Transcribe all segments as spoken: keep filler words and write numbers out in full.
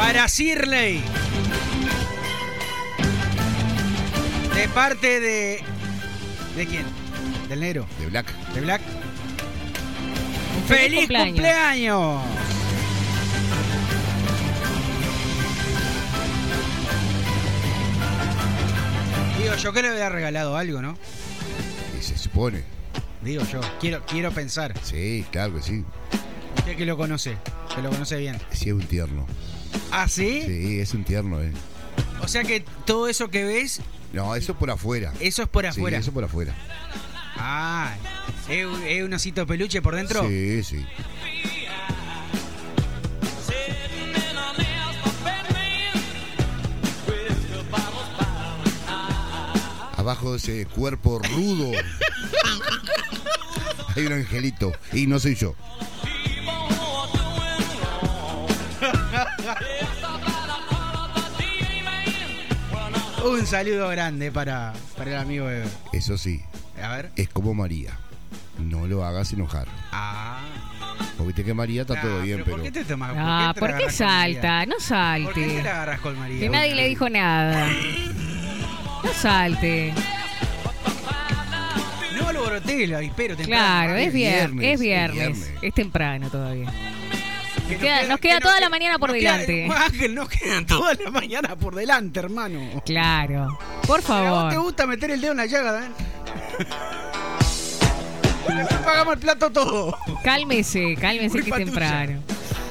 Para Shirley. De parte de... ¿De quién? Del negro. De Black. De Black. Un ¡Feliz, feliz cumpleaños! cumpleaños! Digo yo que le había regalado algo, ¿no? Y se supone. Digo yo, quiero, quiero pensar. Sí, claro que sí. Usted que lo conoce, que lo conoce bien. Sí, es un tierno. ¿Ah, sí? Sí, es un tierno, eh. O sea que todo eso que ves, No, eso es por afuera. eso es por afuera. Sí, eso por afuera. Ah, ¿es, un- es un osito peluche por dentro? Sí, sí. Abajo de ese cuerpo rudo hay un angelito. Y no soy yo. Un saludo grande para, para el amigo Eber. Eso sí, A ver. es como María. No lo hagas enojar. Ah. Porque viste que María está Nah, todo bien, pero... ¿Por qué te tomas? Ah, te ¿por la qué agarras con María? salta? No ¿Por qué te salte. la agarras con María? Que nadie le dijo nada. No salte. No alboroté el avispero temprano. Claro, María. es viernes, viernes, es viernes. es viernes. Es temprano todavía. Que Nos queda, nos queda que toda nos la queda- mañana por nos queda- delante. Ángel, nos queda toda la mañana por delante, hermano. Claro. Por Pero a vos te favor. gusta meter el dedo en la llaga, ¿eh? Bueno, pagamos el plato todo. Cálmese, cálmese que Culpa es temprano.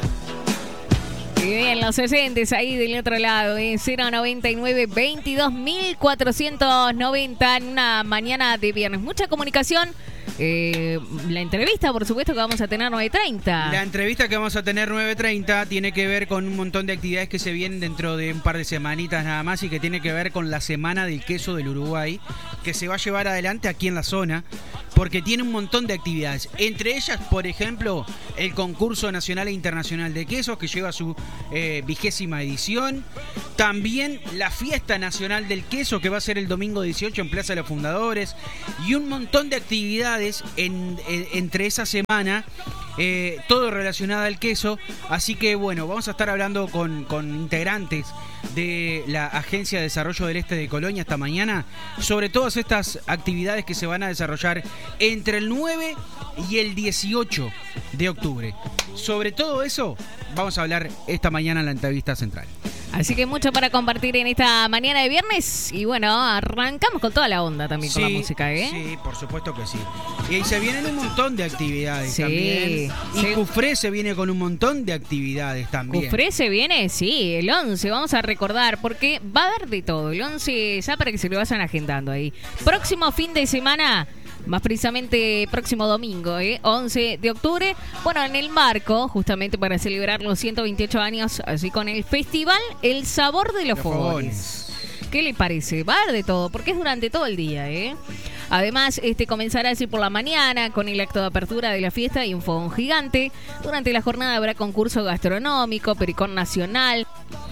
Y bien, los oyentes ahí del otro lado, ¿eh? cero noventa y nueve, veintidós mil cuatrocientos noventa en una mañana de viernes. Mucha comunicación. Eh, la entrevista, por supuesto, que vamos a tener nueve treinta. La entrevista que vamos a tener nueve treinta tiene que ver con un montón de actividades que se vienen dentro de un par de semanitas nada más y que tiene que ver con la Semana del Queso del Uruguay, que se va a llevar adelante aquí en la zona, porque tiene un montón de actividades. Entre ellas, por ejemplo, el concurso nacional e internacional de quesos, que lleva su eh, vigésima edición. También la fiesta nacional del queso, que va a ser el domingo dieciocho en Plaza de los Fundadores. Y un montón de actividades en, en- entre esa semana, eh, todo relacionado al queso. Así que bueno, vamos a estar hablando con, con integrantes de la Agencia de Desarrollo del Este de Colonia esta mañana sobre todas estas actividades que se van a desarrollar entre el nueve y el dieciocho de octubre. Sobre todo eso vamos a hablar esta mañana en la entrevista central. Así que mucho para compartir en esta mañana de viernes. Y bueno, arrancamos con toda la onda también con la música, ¿eh? Sí, por supuesto que sí. Y ahí se vienen un montón de actividades Sí, también. Y sí. Cufré se viene con un montón de actividades también. Cufré se viene, sí, el once, vamos a recordar, porque va a haber de todo. El once, ya para que se lo vayan agendando ahí. Próximo fin de semana, más precisamente próximo domingo, ¿eh? once de octubre. Bueno, en el marco, justamente para celebrar los ciento veintiocho años, así con el festival El Sabor de los, Los Fogones. Fogones. ¿Qué le parece? Va a haber de todo, porque es durante todo el día, ¿eh? Además, este comenzará así por la mañana con el acto de apertura de la fiesta y un fogón gigante. Durante la jornada habrá concurso gastronómico, pericón nacional,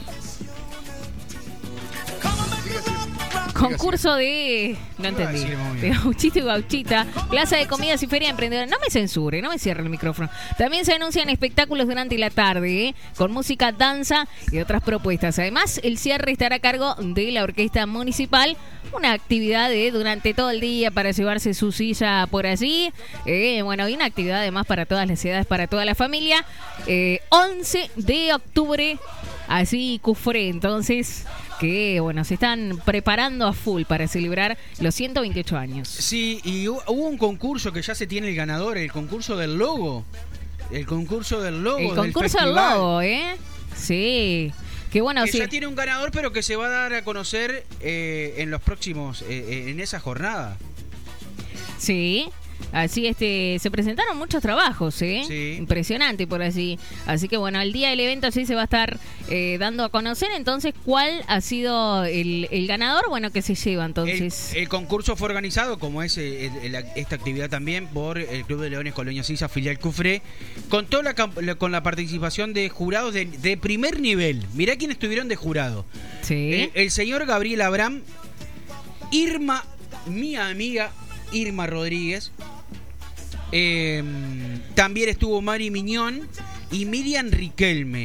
concurso de... No Iba a entendí. decir muy De bien. gauchito y gauchita. Plaza de comidas y feria emprendedora. No me censure, no me cierre el micrófono. También se anuncian espectáculos durante la tarde, ¿eh? Con música, danza y otras propuestas. Además, el cierre estará a cargo de la Orquesta Municipal. Una actividad de durante todo el día para llevarse su silla por allí. Eh, bueno, y una actividad además para todas las edades, para toda la familia. Eh, once de octubre, así Cufré. Entonces, que bueno, se están preparando a full para celebrar los ciento veintiocho años. Sí, y hu- hubo un concurso que ya se tiene el ganador, el concurso del logo. El concurso del logo. El del concurso del festival. logo, ¿eh? Sí. Que bueno, Que sí. ya tiene un ganador, pero que se va a dar a conocer eh, en los próximos, eh, en esa jornada. Sí. Así este se presentaron muchos trabajos, ¿eh? Sí. Impresionante por allí. Así que bueno, el día del evento sí se va a estar eh, dando a conocer entonces cuál ha sido el, el ganador, bueno, que se lleva entonces. El, el concurso fue organizado, como es eh, el- el- esta actividad también, por el Club de Leones Colonia Sisa, filial Cufré, con toda la, camp- la- con la participación de jurados de, de primer nivel. Mirá quiénes estuvieron de jurado. Sí. El, el señor Gabriel Abraham, Irma, mi amiga Irma Rodríguez, eh, también estuvo Mari Miñón y Miriam Riquelme.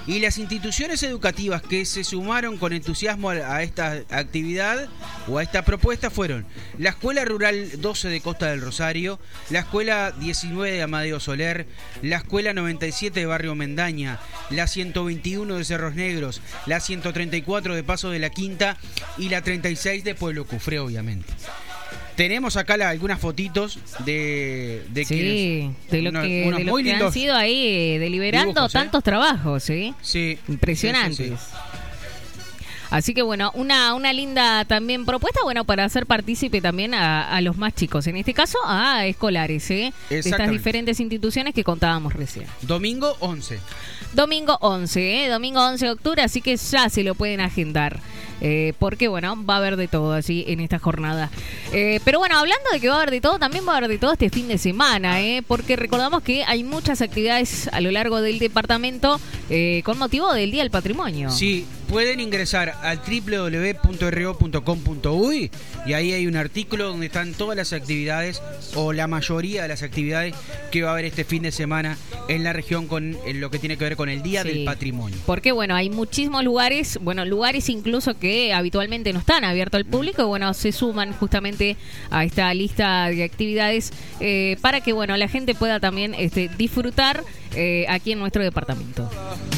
Y las instituciones educativas que se sumaron con entusiasmo a esta actividad o a esta propuesta fueron la Escuela Rural doce de Costa del Rosario, la Escuela diecinueve de Amadeo Soler, la Escuela noventa y siete de Barrio Mendaña, la ciento veintiuno de Cerros Negros, la ciento treinta y cuatro de Paso de la Quinta y la treinta y seis de Pueblo Cufré, obviamente. Tenemos acá la, algunas fotitos de, de sí, quienes, de lo unos, que, unos de lo muy que han lindos sido ahí eh, deliberando dibujos, ¿eh? tantos trabajos, ¿eh? Sí, impresionantes. sí, sí, sí. Así que bueno, una, una linda también propuesta, bueno, para hacer partícipe también a, a los más chicos, en este caso a escolares, ¿eh? De estas diferentes instituciones que contábamos recién. Domingo once. Domingo once, ¿eh? Domingo once de octubre, así que ya se lo pueden agendar. Eh, porque bueno, va a haber de todo así en esta jornada. Eh, pero bueno, hablando de que va a haber de todo, también va a haber de todo este fin de semana, ¿eh? Porque recordamos que hay muchas actividades a lo largo del departamento eh, con motivo del Día del Patrimonio. Sí, pueden ingresar al doble u doble u doble u punto r o punto com punto u y y ahí hay un artículo donde están todas las actividades o la mayoría de las actividades que va a haber este fin de semana en la región con en lo que tiene que ver con el Día sí, del Patrimonio. Porque bueno, hay muchísimos lugares, bueno, lugares incluso que que habitualmente no están abiertos al público y bueno, se suman justamente a esta lista de actividades eh, para que bueno, la gente pueda también este, disfrutar eh, aquí en nuestro departamento.